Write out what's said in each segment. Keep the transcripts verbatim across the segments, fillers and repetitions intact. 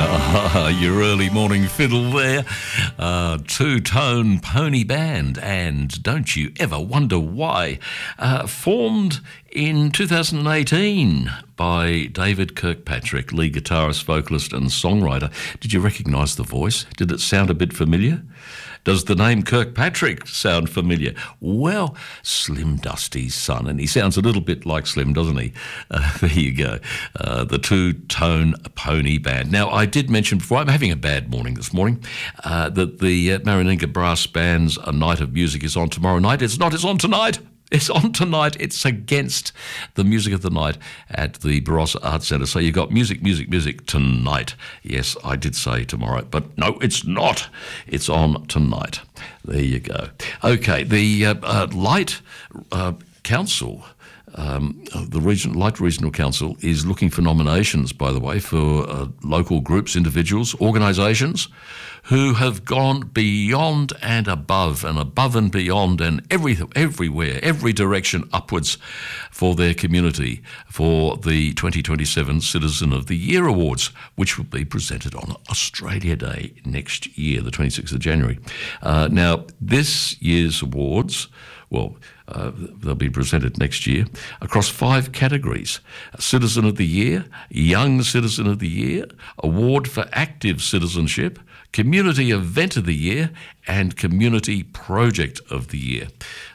Uh, your early morning fiddle there. Uh, two-tone pony band, and don't you ever wonder why. Uh, formed in two thousand eighteen by David Kirkpatrick, lead guitarist, vocalist and songwriter. Did you recognise the voice? Did it sound a bit familiar? Does the name Kirkpatrick sound familiar? Well, Slim Dusty's son, and he sounds a little bit like Slim, doesn't he? Uh, there you go, uh, the Two-Tone Pony Band. Now, I did mention before, I'm having a bad morning this morning, uh, that the uh, Marininga Brass Band's A Night of Music is on tomorrow night. It's not, it's on tonight. It's on tonight. It's against the music of the night at the Barossa Arts Centre. So you've got music, music, music tonight. Yes, I did say tomorrow, but no, it's not. It's on tonight. There you go. Okay, the uh, uh, Light uh, Council, um, the region, Light Regional Council is looking for nominations, by the way, for uh, local groups, individuals, organisations who have gone beyond and above and above and beyond and every, everywhere, every direction upwards for their community for the twenty twenty-seven Citizen of the Year Awards, which will be presented on Australia Day next year, the twenty-sixth of January. Uh, now, this year's awards, well, uh, they'll be presented next year across five categories: Citizen of the Year, Young Citizen of the Year, Award for Active Citizenship, Community Event of the Year, and Community Project of the Year.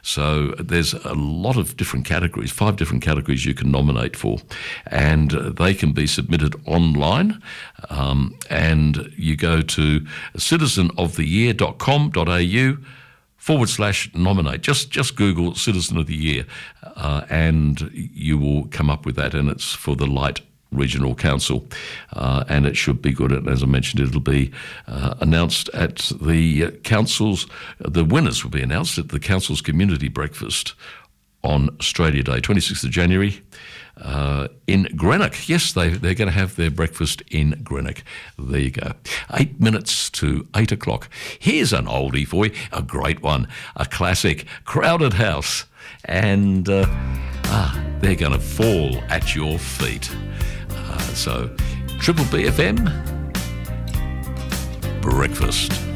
So there's a lot of different categories, five different categories you can nominate for, and uh, they can be submitted online, um, and you go to citizen of the year dot com dot a u forward slash nominate. Just just Google Citizen of the Year, uh, and you will come up with that, and it's for the Light Regional Council, uh, and it should be good. And as I mentioned, it'll be uh, announced at the uh, council's, the winners will be announced at the council's community breakfast on Australia Day, twenty-sixth of January, uh, in Greenock. Yes, they, they're going to have their breakfast in Greenock. There you go. Eight minutes to eight o'clock. Here's an oldie for you, a great one, a classic, Crowded House. And uh, ah, they're going to fall at your feet. Uh, so, Triple B F M, breakfast.